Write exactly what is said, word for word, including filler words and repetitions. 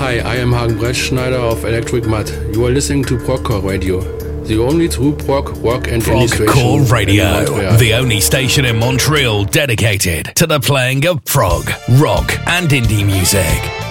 Hi, I am Hagen Brettschneider of Electric Mud. You are listening to Progcore Radio, the only true prog, rock and indie station. Progcore Radio, the only station in Montreal dedicated to the playing of prog, rock and indie music.